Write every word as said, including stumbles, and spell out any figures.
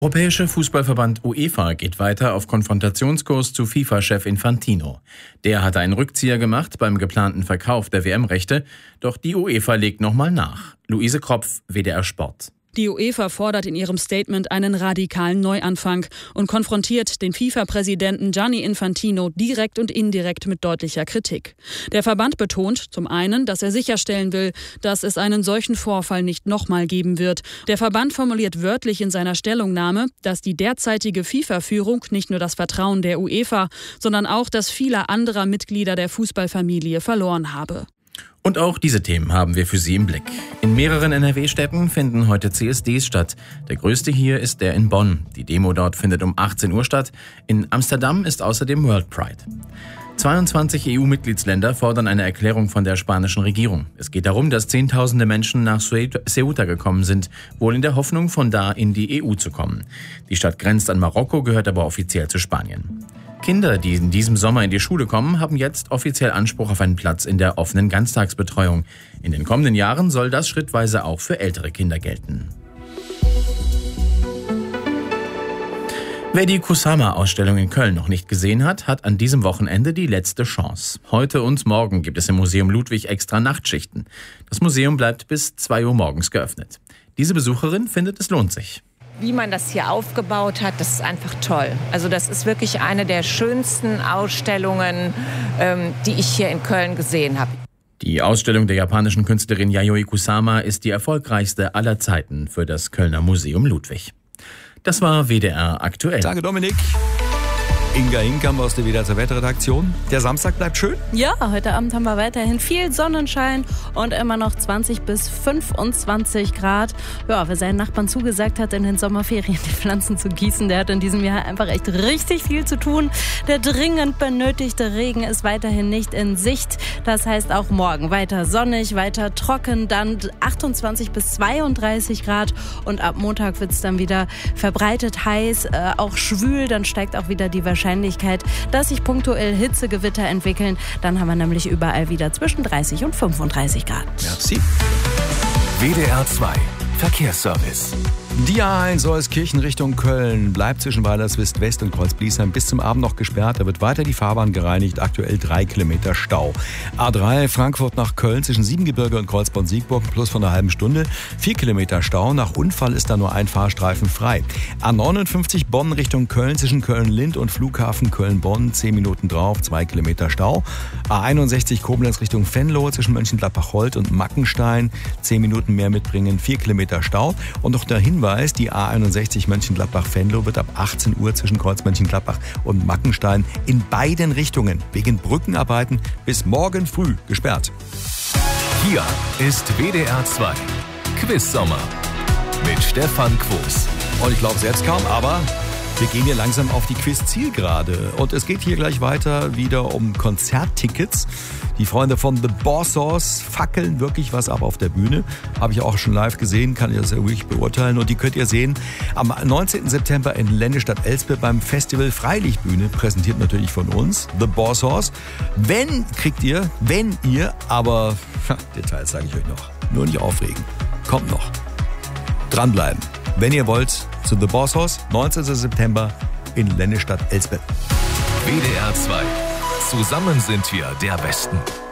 Der Europäische Fußballverband UEFA geht weiter auf Konfrontationskurs zu FIFA-Chef Infantino. Der hatte einen Rückzieher gemacht beim geplanten Verkauf der W M-Rechte, doch die UEFA legt nochmal nach. Luise Kropf, W D R Sport. Die UEFA fordert in ihrem Statement einen radikalen Neuanfang und konfrontiert den FIFA-Präsidenten Gianni Infantino direkt und indirekt mit deutlicher Kritik. Der Verband betont zum einen, dass er sicherstellen will, dass es einen solchen Vorfall nicht nochmal geben wird. Der Verband formuliert wörtlich in seiner Stellungnahme, dass die derzeitige FIFA-Führung nicht nur das Vertrauen der UEFA, sondern auch das vieler anderer Mitglieder der Fußballfamilie verloren habe. Und auch diese Themen haben wir für Sie im Blick. In mehreren N R W-Städten finden heute C S Ds statt. Der größte hier ist der in Bonn. Die Demo dort findet um achtzehn Uhr statt. In Amsterdam ist außerdem World Pride. zweiundzwanzig E U-Mitgliedsländer fordern eine Erklärung von der spanischen Regierung. Es geht darum, dass Zehntausende Menschen nach Ceuta gekommen sind, wohl in der Hoffnung, von da in die E U zu kommen. Die Stadt grenzt an Marokko, gehört aber offiziell zu Spanien. Kinder, die in diesem Sommer in die Schule kommen, haben jetzt offiziell Anspruch auf einen Platz in der offenen Ganztagsbetreuung. In den kommenden Jahren soll das schrittweise auch für ältere Kinder gelten. Wer die Kusama-Ausstellung in Köln noch nicht gesehen hat, hat an diesem Wochenende die letzte Chance. Heute und morgen gibt es im Museum Ludwig extra Nachtschichten. Das Museum bleibt bis zwei Uhr morgens geöffnet. Diese Besucherin findet, es lohnt sich. Wie man das hier aufgebaut hat, das ist einfach toll. Also das ist wirklich eine der schönsten Ausstellungen, ähm, die ich hier in Köln gesehen habe. Die Ausstellung der japanischen Künstlerin Yayoi Kusama ist die erfolgreichste aller Zeiten für das Kölner Museum Ludwig. Das war W D R aktuell. Danke, Dominik. Inga Hinkamp aus der W D R zur Wetterredaktion. Der Samstag bleibt schön? Ja, heute Abend haben wir weiterhin viel Sonnenschein und immer noch zwanzig bis fünfundzwanzig Grad. Ja, wer seinen Nachbarn zugesagt hat, in den Sommerferien die Pflanzen zu gießen, der hat in diesem Jahr einfach echt richtig viel zu tun. Der dringend benötigte Regen ist weiterhin nicht in Sicht. Das heißt auch morgen weiter sonnig, weiter trocken, dann achtundzwanzig bis zweiunddreißig Grad und ab Montag wird es dann wieder verbreitet heiß, äh, auch schwül, dann steigt auch wieder die Wahrscheinlichkeit Wahrscheinlichkeit, dass sich punktuell Hitzegewitter entwickeln. Dann haben wir nämlich überall wieder zwischen dreißig und fünfunddreißig Grad. Merci. W D R zwei Verkehrsservice. Die A eins Euskirchen Richtung Köln bleibt zwischen Weilerswist West und Kreuzbliesheim bis zum Abend noch gesperrt. Da wird weiter die Fahrbahn gereinigt. Aktuell drei Kilometer Stau. A drei Frankfurt nach Köln zwischen Siebengebirge und Kreuzborn-Siegburg plus von einer halben Stunde. Vier Kilometer Stau. Nach Unfall ist da nur ein Fahrstreifen frei. A neunundfünfzig Bonn Richtung Köln zwischen Köln-Lind und Flughafen Köln-Bonn. Zehn Minuten drauf. Zwei Kilometer Stau. A einundsechzig Koblenz Richtung Venlo zwischen Mönchengladbach-Holt und Mackenstein. Zehn Minuten mehr mitbringen. Vier Kilometer Stau. Und noch der Hinweis, die A einundsechzig Mönchengladbach-Venlo wird ab achtzehn Uhr zwischen Kreuz Mönchengladbach und Mackenstein in beiden Richtungen wegen Brückenarbeiten bis morgen früh gesperrt. Hier ist W D R zwei Quiz-Sommer mit Stefan Quos. Und ich glaube es jetzt kaum, aber wir gehen hier langsam auf die Quiz-Zielgerade. Und es geht hier gleich weiter wieder um Konzerttickets. Die Freunde von The Bossos fackeln wirklich was ab auf der Bühne. Habe ich auch schon live gesehen, kann ich das ja wirklich beurteilen. Und die könnt ihr sehen am neunzehnten September in Lennestadt-Elspe beim Festival Freilichtbühne, präsentiert natürlich von uns, The Bossos. Wenn, kriegt ihr, wenn ihr, aber ha, Details sage ich euch noch, nur nicht aufregen. Kommt noch. Dranbleiben. Wenn ihr wollt, zu The Bossos, neunzehnten September in Lennestadt-Elspe. W D R zwei. Zusammen sind wir der Besten.